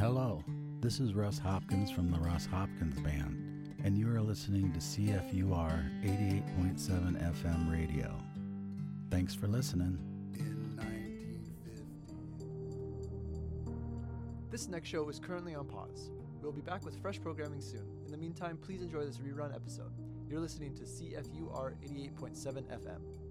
Hello, this is Russ Hopkins from the Russ Hopkins Band, and you are listening to CFUR 88.7 FM radio. Thanks for listening. In 1950. This next show is currently on pause. We'll be back with fresh programming soon. In the meantime, please enjoy this rerun episode. You're listening to CFUR 88.7 FM.